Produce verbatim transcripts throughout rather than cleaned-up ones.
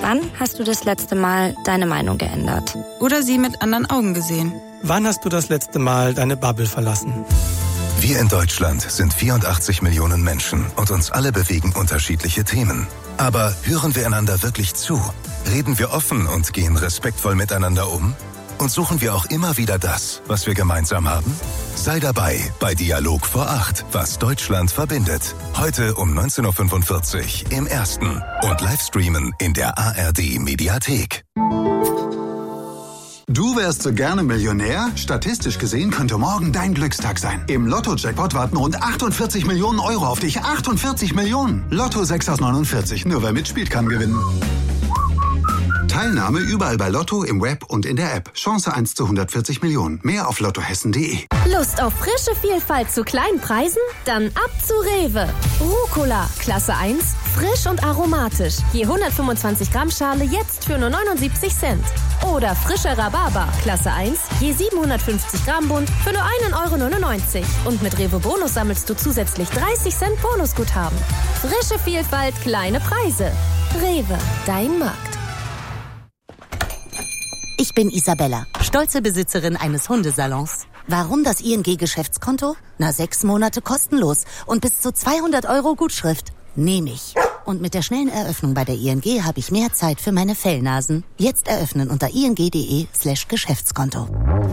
Wann hast du das letzte Mal deine Meinung geändert? Oder sie mit anderen Augen gesehen? Wann hast du das letzte Mal deine Bubble verlassen? Wir in Deutschland sind vierundachtzig Millionen Menschen und uns alle bewegen unterschiedliche Themen. Aber hören wir einander wirklich zu? Reden wir offen und gehen respektvoll miteinander um? Und suchen wir auch immer wieder das, was wir gemeinsam haben? Sei dabei bei Dialog vor acht, was Deutschland verbindet. Heute um neunzehn Uhr fünfundvierzig im Ersten und Livestreamen in der A R D-Mediathek. Du wärst so gerne Millionär? Statistisch gesehen könnte morgen dein Glückstag sein. Im Lotto-Jackpot warten rund achtundvierzig Millionen Euro auf dich. achtundvierzig Millionen! Lotto sechs aus neunundvierzig. Nur wer mitspielt, kann gewinnen. Teilnahme überall bei Lotto, im Web und in der App. Chance eins zu hundertvierzig Millionen. Mehr auf lottohessen punkt de. Lust auf frische Vielfalt zu kleinen Preisen? Dann ab zu Rewe. Rucola, Klasse eins, frisch und aromatisch. Je hundertfünfundzwanzig Gramm Schale jetzt für nur neunundsiebzig Cent. Oder frischer Rhabarber, Klasse eins, je siebenhundertfünfzig Gramm Bund für nur ein Euro neunundneunzig. Und mit Rewe Bonus sammelst du zusätzlich dreißig Cent Bonusguthaben. Frische Vielfalt, kleine Preise. Rewe, dein Markt. Ich bin Isabella, stolze Besitzerin eines Hundesalons. Warum das I N G-Geschäftskonto? Na, sechs Monate kostenlos und bis zu zweihundert Euro Gutschrift. Nehme ich. Und mit der schnellen Eröffnung bei der I N G habe ich mehr Zeit für meine Fellnasen. Jetzt eröffnen unter ing.de slash Geschäftskonto.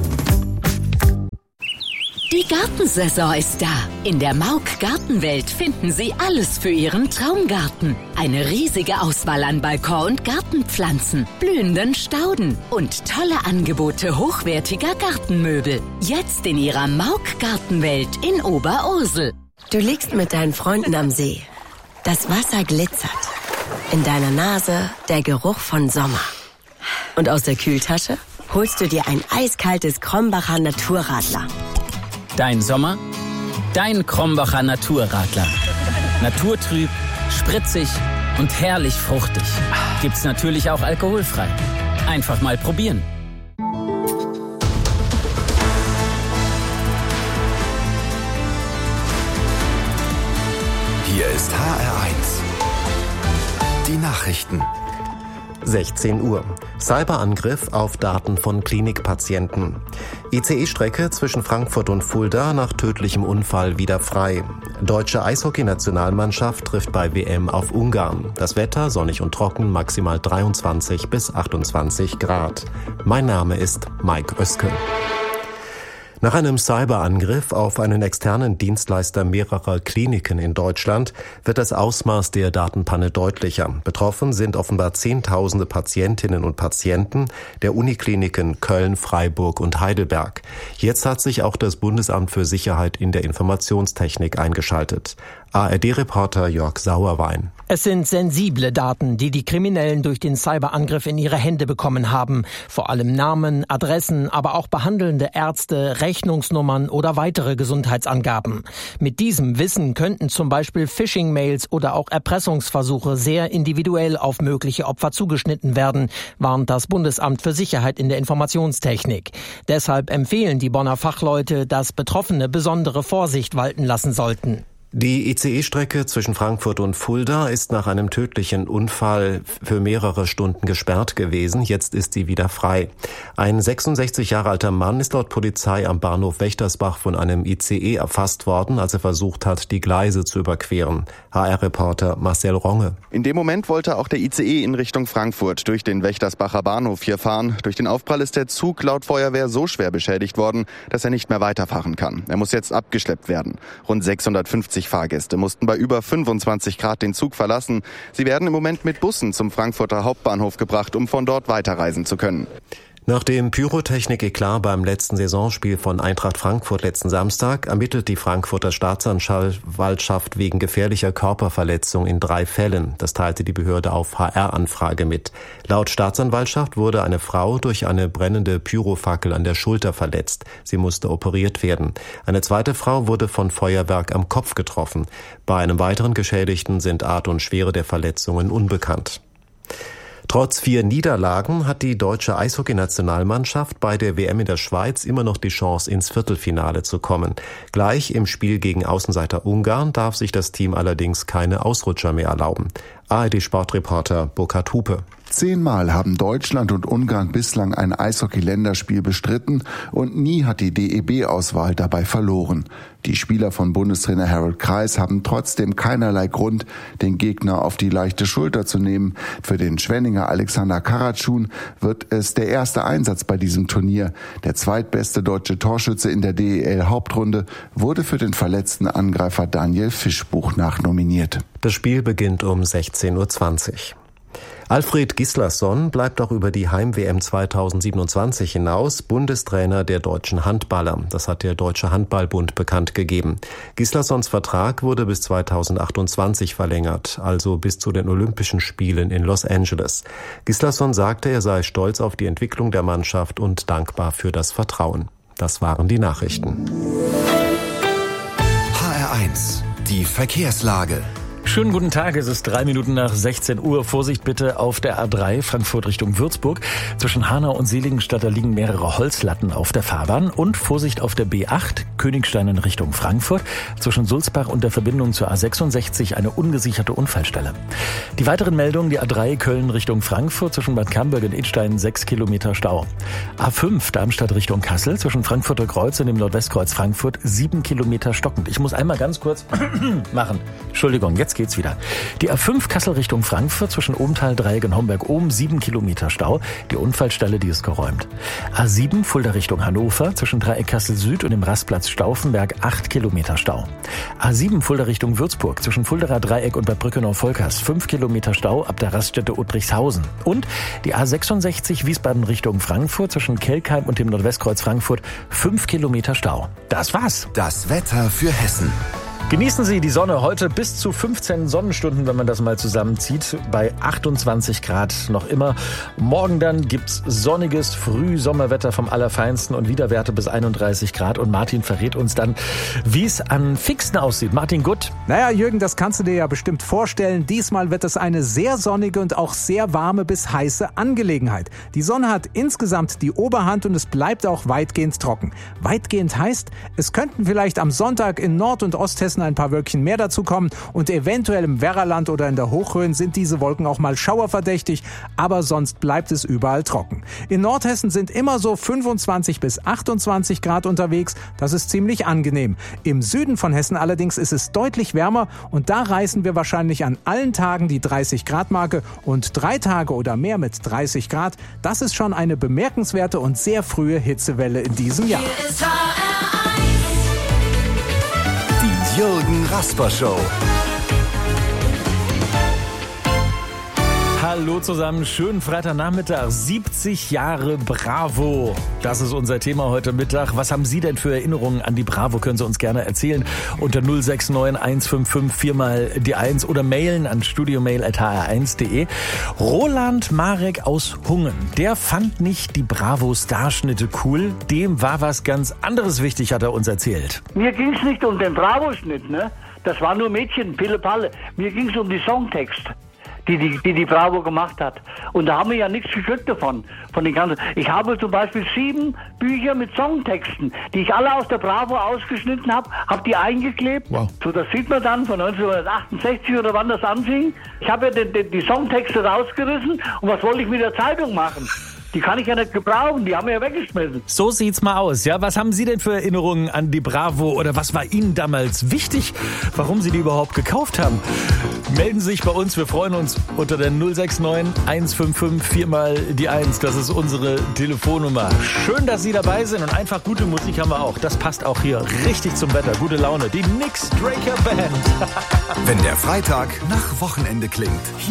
Die Gartensaison ist da. In der Mauk Gartenwelt finden Sie alles für Ihren Traumgarten. Eine riesige Auswahl an Balkon- und Gartenpflanzen, blühenden Stauden und tolle Angebote hochwertiger Gartenmöbel. Jetzt in Ihrer Mauk Gartenwelt in Oberursel. Du liegst mit deinen Freunden am See. Das Wasser glitzert. In deiner Nase der Geruch von Sommer. Und aus der Kühltasche holst du dir ein eiskaltes Krombacher Naturradler. Dein Sommer, dein Krombacher Naturradler. Naturtrüb, spritzig und herrlich fruchtig. Gibt's natürlich auch alkoholfrei. Einfach mal probieren. Hier ist H R eins. Die Nachrichten. sechzehn Uhr. Cyberangriff auf Daten von Klinikpatienten. I C E-Strecke zwischen Frankfurt und Fulda nach tödlichem Unfall wieder frei. Deutsche Eishockey-Nationalmannschaft trifft bei W M auf Ungarn. Das Wetter sonnig und trocken, maximal dreiundzwanzig bis achtundzwanzig Grad. Mein Name ist Mike Oeske. Nach einem Cyberangriff auf einen externen Dienstleister mehrerer Kliniken in Deutschland wird das Ausmaß der Datenpanne deutlicher. Betroffen sind offenbar Zehntausende Patientinnen und Patienten der Unikliniken Köln, Freiburg und Heidelberg. Jetzt hat sich auch das Bundesamt für Sicherheit in der Informationstechnik eingeschaltet. A R D-Reporter Jörg Sauerwein. Es sind sensible Daten, die die Kriminellen durch den Cyberangriff in ihre Hände bekommen haben. Vor allem Namen, Adressen, aber auch behandelnde Ärzte, Rechnungsnummern oder weitere Gesundheitsangaben. Mit diesem Wissen könnten zum Beispiel Phishing-Mails oder auch Erpressungsversuche sehr individuell auf mögliche Opfer zugeschnitten werden, warnt das Bundesamt für Sicherheit in der Informationstechnik. Deshalb empfehlen die Bonner Fachleute, dass Betroffene besondere Vorsicht walten lassen sollten. Die I C E-Strecke zwischen Frankfurt und Fulda ist nach einem tödlichen Unfall für mehrere Stunden gesperrt gewesen. Jetzt ist sie wieder frei. Ein sechsundsechzig Jahre alter Mann ist laut Polizei am Bahnhof Wächtersbach von einem I C E erfasst worden, als er versucht hat, die Gleise zu überqueren. H R-Reporter Marcel Ronge. In dem Moment wollte auch der I C E in Richtung Frankfurt durch den Wächtersbacher Bahnhof hier fahren. Durch den Aufprall ist der Zug laut Feuerwehr so schwer beschädigt worden, dass er nicht mehr weiterfahren kann. Er muss jetzt abgeschleppt werden. Rund sechshundertfünfzig Fahrgäste mussten bei über fünfundzwanzig Grad den Zug verlassen. Sie werden im Moment mit Bussen zum Frankfurter Hauptbahnhof gebracht, um von dort weiterreisen zu können. Nach dem Pyrotechnik-Eklat beim letzten Saisonspiel von Eintracht Frankfurt letzten Samstag ermittelt die Frankfurter Staatsanwaltschaft wegen gefährlicher Körperverletzung in drei Fällen. Das teilte die Behörde auf H R-Anfrage mit. Laut Staatsanwaltschaft wurde eine Frau durch eine brennende Pyrofackel an der Schulter verletzt. Sie musste operiert werden. Eine zweite Frau wurde von Feuerwerk am Kopf getroffen. Bei einem weiteren Geschädigten sind Art und Schwere der Verletzungen unbekannt. Trotz vier Niederlagen hat die deutsche Eishockey-Nationalmannschaft bei der W M in der Schweiz immer noch die Chance, ins Viertelfinale zu kommen. Gleich im Spiel gegen Außenseiter Ungarn darf sich das Team allerdings keine Ausrutscher mehr erlauben. A R D-Sportreporter Burkhard Hupe. Zehnmal haben Deutschland und Ungarn bislang ein Eishockey-Länderspiel bestritten und nie hat die D E B-Auswahl dabei verloren. Die Spieler von Bundestrainer Harald Kreis haben trotzdem keinerlei Grund, den Gegner auf die leichte Schulter zu nehmen. Für den Schwenninger Alexander Karatschun wird es der erste Einsatz bei diesem Turnier. Der zweitbeste deutsche Torschütze in der D E L-Hauptrunde wurde für den verletzten Angreifer Daniel Fischbuch nachnominiert. Das Spiel beginnt um sechzehn Uhr zwanzig. Alfred Gislason bleibt auch über die Heim-W M zweitausendsiebenundzwanzig hinaus Bundestrainer der deutschen Handballer. Das hat der Deutsche Handballbund bekannt gegeben. Gislasons Vertrag wurde bis zweitausendachtundzwanzig verlängert, also bis zu den Olympischen Spielen in Los Angeles. Gislason sagte, er sei stolz auf die Entwicklung der Mannschaft und dankbar für das Vertrauen. Das waren die Nachrichten. H R eins, die Verkehrslage. Schönen guten Tag, es ist drei Minuten nach sechzehn Uhr. Vorsicht bitte auf der A drei Frankfurt Richtung Würzburg. Zwischen Hanau und Seligenstadt, da liegen mehrere Holzlatten auf der Fahrbahn. Und Vorsicht auf der B acht Königstein in Richtung Frankfurt. Zwischen Sulzbach und der Verbindung zur A sechsundsechzig eine ungesicherte Unfallstelle. Die weiteren Meldungen, die A drei Köln Richtung Frankfurt. Zwischen Bad Camberg und Idstein sechs Kilometer Stau. A fünf Darmstadt Richtung Kassel. Zwischen Frankfurter Kreuz und dem Nordwestkreuz Frankfurt sieben Kilometer stockend. Ich muss einmal ganz kurz machen. Entschuldigung, jetzt geht's wieder. Die A fünf Kassel Richtung Frankfurt zwischen Obenthal-Dreieck und Homberg-Ohm sieben Kilometer Stau. Die Unfallstelle, die ist geräumt. A sieben Fulda Richtung Hannover zwischen Dreieck Kassel Süd und dem Rastplatz Stauffenberg acht Kilometer Stau. A sieben Fulda Richtung Würzburg zwischen Fuldaer Dreieck und Bad Brückenau-Volkers fünf Kilometer Stau ab der Raststätte Uttrichshausen. Und die A sechsundsechzig Wiesbaden Richtung Frankfurt zwischen Kelkheim und dem Nordwestkreuz Frankfurt fünf Kilometer Stau. Das war's. Das Wetter für Hessen. Genießen Sie die Sonne heute bis zu fünfzehn Sonnenstunden, wenn man das mal zusammenzieht, bei achtundzwanzig Grad noch immer. Morgen dann gibt's sonniges Frühsommerwetter vom Allerfeinsten und Wiederwerte bis einunddreißig Grad. Und Martin verrät uns dann, wie es an Pfingsten aussieht. Martin, gut. Naja, Jürgen, das kannst du dir ja bestimmt vorstellen. Diesmal wird es eine sehr sonnige und auch sehr warme bis heiße Angelegenheit. Die Sonne hat insgesamt die Oberhand und es bleibt auch weitgehend trocken. Weitgehend heißt, es könnten vielleicht am Sonntag in Nord- und Osthessen ein paar Wölkchen mehr dazu kommen und eventuell im Werraland oder in der Hochrhön sind diese Wolken auch mal schauerverdächtig, aber sonst bleibt es überall trocken. In Nordhessen sind immer so fünfundzwanzig bis achtundzwanzig Grad unterwegs, das ist ziemlich angenehm. Im Süden von Hessen allerdings ist es deutlich wärmer und da reißen wir wahrscheinlich an allen Tagen die dreißig Grad Marke und drei Tage oder mehr mit dreißig Grad, das ist schon eine bemerkenswerte und sehr frühe Hitzewelle in diesem Jahr. Jürgen Rasper Show. Hallo zusammen, schönen Freitagnachmittag, siebzig Jahre Bravo. Das ist unser Thema heute Mittag. Was haben Sie denn für Erinnerungen an die Bravo? Können Sie uns gerne erzählen unter null sechs neun eins fünf fünf vier mal die eins oder mailen an studiomail at h r eins punkt de. Roland Marek aus Hungen, der fand nicht die Bravo-Starschnitte cool. Dem war was ganz anderes wichtig, hat er uns erzählt. Mir ging es nicht um den Bravo-Schnitt, ne? Das war nur Mädchen, Pille-Palle. Mir ging es um die Songtext. Die die, die die Bravo gemacht hat. Und da haben wir ja nichts gekriegt davon. Von den ganzen. Ich habe zum Beispiel sieben Bücher mit Songtexten, die ich alle aus der Bravo ausgeschnitten habe, habe die eingeklebt. Wow. So, das sieht man dann von neunzehnhundertachtundsechzig oder wann das anfing. Ich habe ja die, die, die Songtexte rausgerissen und was wollte ich mit der Zeitung machen? Die kann ich ja nicht gebrauchen, die haben wir ja weggeschmissen. So sieht's mal aus, ja? Was haben Sie denn für Erinnerungen an die Bravo oder was war Ihnen damals wichtig, warum Sie die überhaupt gekauft haben? Melden Sie sich bei uns, wir freuen uns unter der null sechs neun eins fünf fünf vier mal die eins. Das ist unsere Telefonnummer. Schön, dass Sie dabei sind und einfach gute Musik haben wir auch. Das passt auch hier richtig zum Wetter. Gute Laune. Die Nick Straker Band. Wenn der Freitag nach Wochenende klingt.